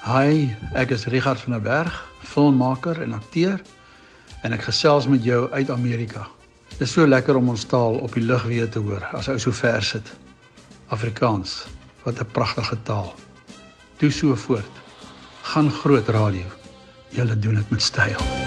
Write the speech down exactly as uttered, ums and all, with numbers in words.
Hi, ek is Richard van der Berg, filmmaker en akteur en ek gesels met jou uit Amerika. Dit is so lekker om ons taal op die lug weer te hoor as ou so ver sit. Afrikaans, wat 'n pragtige taal. Doe so voort. Gaan groot radio. Julle doen dit met styl.